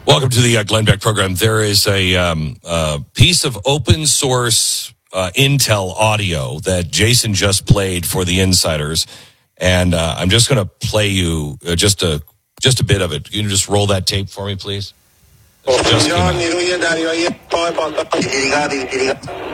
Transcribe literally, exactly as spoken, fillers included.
Welcome to the uh, Glenn Beck program. There is a um, uh, piece of open source uh, Intel audio that Jason just played for the insiders, and uh, I'm just going to play you uh, just a just a bit of it. Can you just roll that tape for me, please? Just came out.